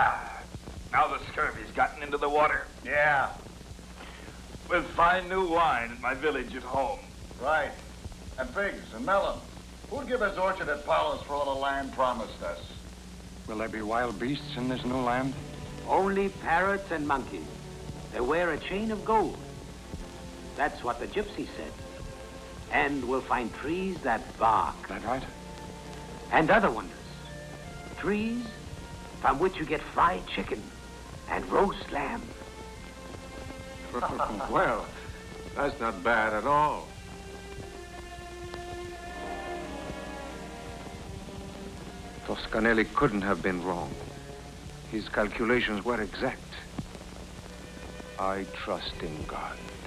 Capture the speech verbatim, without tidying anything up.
Ah, now the scurvy's gotten into the water. Yeah, With fine new wine at my village at home. right. And figs and melons. Who'd give his orchard at Palos for all the land promised us? Will there be wild beasts in this new land? Only parrots and monkeys. They wear a chain of gold. That's what the gypsy said. And we'll find trees that bark. That right? And other wonders. Trees from which you get fried chicken and roast lamb. Well, that's not bad at all. Toscanelli couldn't have been wrong. His calculations were exact. I trust in God.